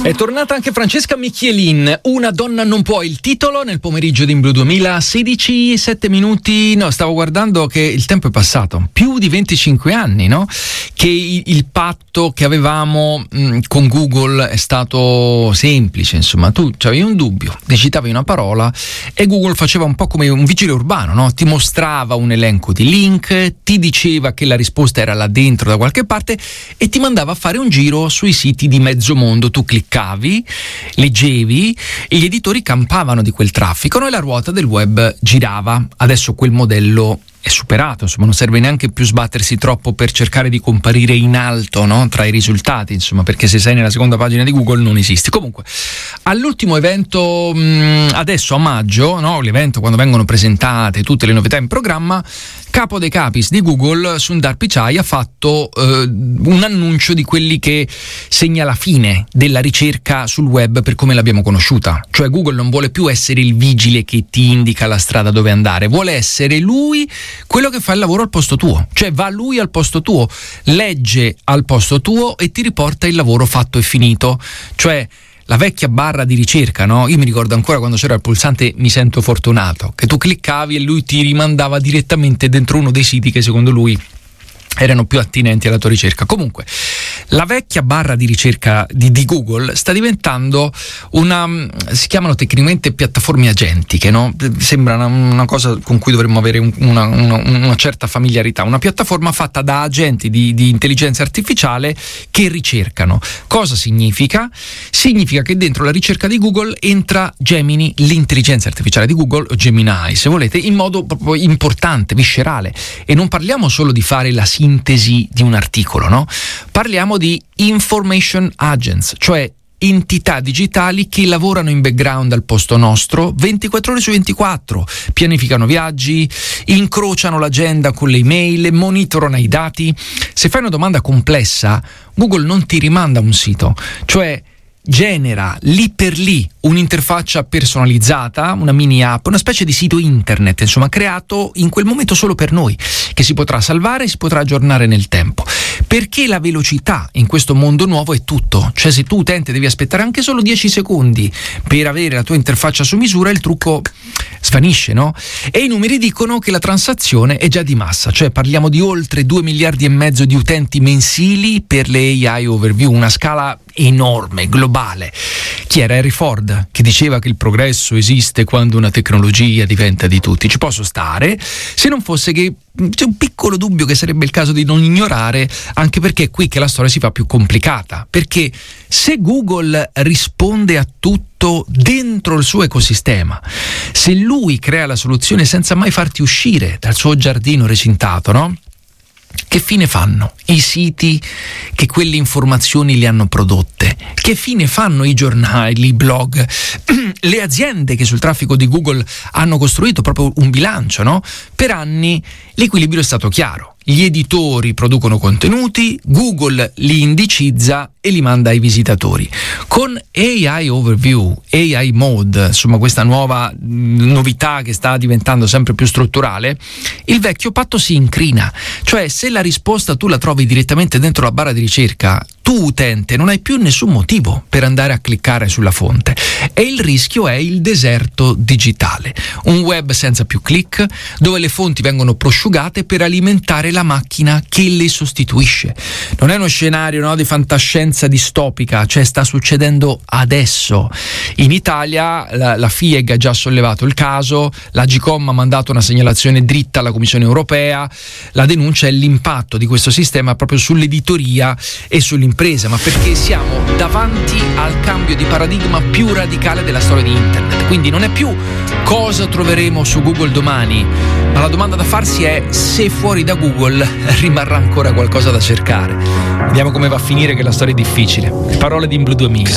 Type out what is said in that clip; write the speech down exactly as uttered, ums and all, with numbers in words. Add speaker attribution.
Speaker 1: È tornata anche Francesca Michielin, Una donna non può, il titolo nel pomeriggio di In Blu duemilasedici, sette minuti, no, stavo guardando che il tempo è passato, più di venticinque anni, no? Che il, il patto che avevamo mh, con Google è stato semplice, insomma, tu avevi un dubbio, digitavi una parola e Google faceva un po' come un vigile urbano, no? Ti mostrava un elenco di link, ti diceva che la risposta era là dentro da qualche parte e ti mandava a fare un giro sui siti di mezzo mondo. Tu cliccavi, leggevi e gli editori campavano di quel traffico, no? E la ruota del web girava. Adesso quel modello è superato, insomma, non serve neanche più sbattersi troppo per cercare di comparire in alto, no? Tra i risultati, insomma, perché se sei nella seconda pagina di Google non esisti. Comunque, all'ultimo evento, mh, adesso a maggio, no? L'evento quando vengono presentate tutte le novità in programma, capo dei capis di Google, Sundar Pichai, ha fatto eh, un annuncio di quelli che segna la fine della ricerca sul web per come l'abbiamo conosciuta. Cioè Google non vuole più essere il vigile che ti indica la strada dove andare, vuole essere lui quello che fa il lavoro al posto tuo. Cioè va lui al posto tuo, legge al posto tuo e ti riporta il lavoro fatto e finito. Cioè la vecchia barra di ricerca, no? Io mi ricordo ancora quando c'era il pulsante mi sento fortunato, che tu cliccavi e lui ti rimandava direttamente dentro uno dei siti che secondo lui erano più attinenti alla tua ricerca. Comunque, la vecchia barra di ricerca di, di Google sta diventando una, si chiamano tecnicamente piattaforme agentiche, no? Sembra una, una cosa con cui dovremmo avere un, una, una, una certa familiarità, una piattaforma fatta da agenti di, di intelligenza artificiale che ricercano. Cosa significa? Significa che dentro la ricerca di Google entra Gemini, l'intelligenza artificiale di Google, o Gemini se volete, in modo proprio importante, viscerale. E non parliamo solo di fare la sintesi di un articolo, no? Parliamo di information agents, cioè entità digitali che lavorano in background al posto nostro ventiquattro ore su ventiquattro, pianificano viaggi, incrociano l'agenda con le email, monitorano i dati. Se fai una domanda complessa, Google non ti rimanda un sito, cioè genera lì per lì un'interfaccia personalizzata, una mini app, una specie di sito internet, insomma, creato in quel momento solo per noi, che si potrà salvare e si potrà aggiornare nel tempo. Perché la velocità in questo mondo nuovo è tutto. Cioè, se tu utente devi aspettare anche solo dieci secondi per avere la tua interfaccia su misura, il trucco svanisce, no? E i numeri dicono che la transazione è già di massa, cioè parliamo di oltre due miliardi e mezzo di utenti mensili per le A I Overview, una scala enorme, globale. Chi era? Henry Ford, che diceva che il progresso esiste quando una tecnologia diventa di tutti. Ci posso stare, se non fosse che c'è un piccolo dubbio che sarebbe il caso di non ignorare, anche perché è qui che la storia si fa più complicata, perché se Google risponde a tutto dentro il suo ecosistema, se lui crea la soluzione senza mai farti uscire dal suo giardino recintato, no? Che fine fanno i siti che quelle informazioni li hanno prodotte? Che fine fanno i giornali, i blog, le aziende che sul traffico di Google hanno costruito proprio un bilancio, no? Per anni l'equilibrio è stato chiaro. Gli editori producono contenuti, Google li indicizza e li manda ai visitatori. Con A I Overview, A I Mode, insomma questa nuova mh, novità che sta diventando sempre più strutturale, il vecchio patto si incrina. Cioè, se la risposta tu la trovi direttamente dentro la barra di ricerca, tu utente non hai più nessun motivo per andare a cliccare sulla fonte, e il rischio è il deserto digitale, un web senza più click, dove le fonti vengono prosciugate per alimentare la macchina che le sostituisce. Non è uno scenario, no, di fantascienza distopica, cioè sta succedendo adesso. In Italia la, la F I E G ha già sollevato il caso, l'Agcom ha mandato una segnalazione dritta alla Commissione Europea, la denuncia è l'impatto di questo sistema proprio sull'editoria e sull'impresa, ma perché siamo davanti al cambio di paradigma più radicale della storia di internet. Quindi non è più cosa troveremo su Google domani, ma la domanda da farsi è se fuori da Google rimarrà ancora qualcosa da cercare. Vediamo come va a finire, che la storia è difficile. Parole di In Blu duemila.